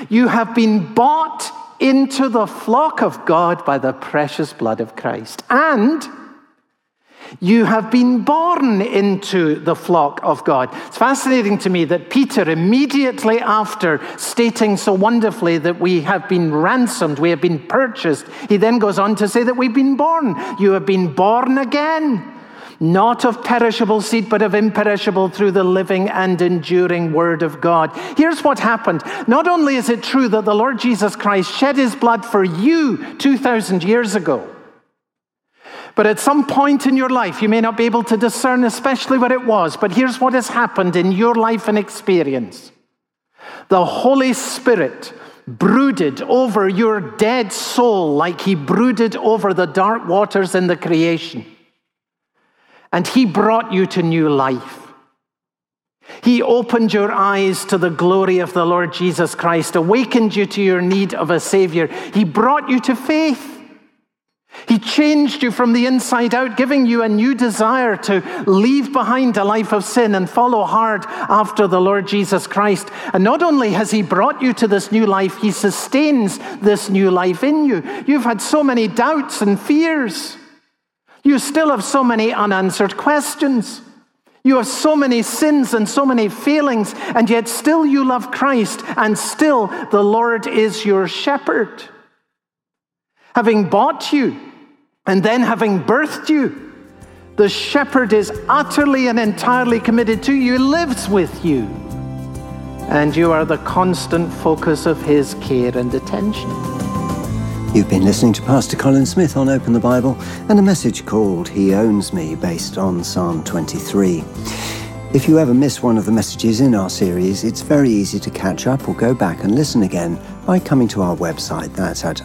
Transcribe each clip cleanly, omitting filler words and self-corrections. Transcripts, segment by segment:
You have been bought into the flock of God by the precious blood of Christ. And you have been born into the flock of God. It's fascinating to me that Peter, immediately after stating so wonderfully that we have been ransomed, we have been purchased, he then goes on to say that we've been born. You have been born again, not of perishable seed, but of imperishable, through the living and enduring word of God. Here's what happened. Not only is it true that the Lord Jesus Christ shed his blood for you 2,000 years ago, but at some point in your life, you may not be able to discern especially what it was, but here's what has happened in your life and experience. The Holy Spirit brooded over your dead soul like he brooded over the dark waters in the creation. And he brought you to new life. He opened your eyes to the glory of the Lord Jesus Christ, awakened you to your need of a Savior. He brought you to faith. He changed you from the inside out, giving you a new desire to leave behind a life of sin and follow hard after the Lord Jesus Christ. And not only has he brought you to this new life, he sustains this new life in you. You've had so many doubts and fears. You still have so many unanswered questions. You have so many sins and so many failings, and yet still you love Christ, and still the Lord is your shepherd. Having bought you, and then having birthed you, the shepherd is utterly and entirely committed to you, lives with you, and you are the constant focus of his care and attention. You've been listening to Pastor Colin Smith on Open the Bible and a message called He Owns Me, based on Psalm 23. If you ever miss one of the messages in our series, it's very easy to catch up or go back and listen again by coming to our website. That's at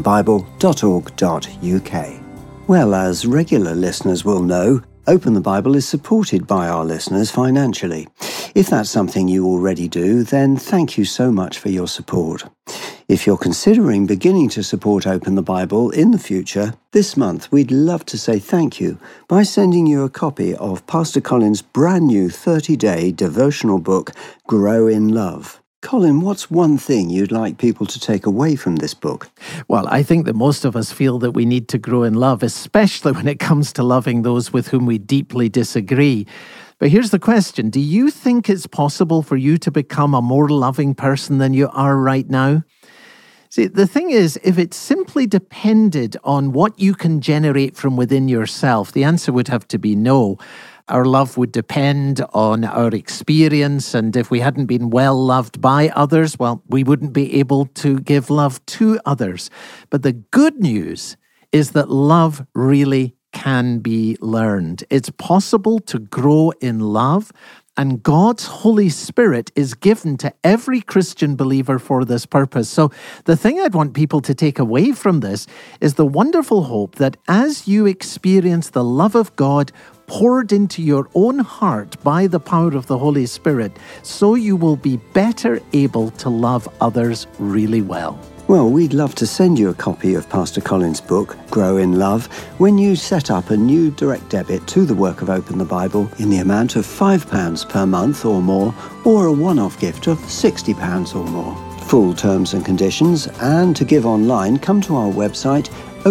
openthebible.org.uk. Well, as regular listeners will know, Open the Bible is supported by our listeners financially. If that's something you already do, then thank you so much for your support. If you're considering beginning to support Open the Bible in the future, this month we'd love to say thank you by sending you a copy of Pastor Colin's brand new 30-day devotional book, Grow in Love. Colin, what's one thing you'd like people to take away from this book? Well, I think that most of us feel that we need to grow in love, especially when it comes to loving those with whom we deeply disagree. But here's the question. Do you think it's possible for you to become a more loving person than you are right now? See, the thing is, if it simply depended on what you can generate from within yourself, the answer would have to be no. Our love would depend on our experience, and if we hadn't been well loved by others, well, we wouldn't be able to give love to others. But the good news is that love really can be learned. It's possible to grow in love, and God's Holy Spirit is given to every Christian believer for this purpose. So the thing I'd want people to take away from this is the wonderful hope that as you experience the love of God poured into your own heart by the power of the Holy Spirit, so you will be better able to love others really well. Well, we'd love to send you a copy of Pastor Colin's book, Grow in Love, when you set up a new direct debit to the work of Open the Bible in the amount of £5 per month or more, or a one-off gift of £60 or more. Full terms and conditions, and to give online, come to our website,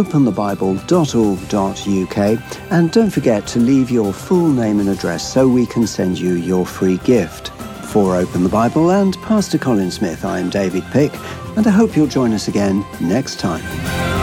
openthebible.org.uk, and don't forget to leave your full name and address so we can send you your free gift. For Open the Bible and Pastor Colin Smith, I'm David Pick, and I hope you'll join us again next time.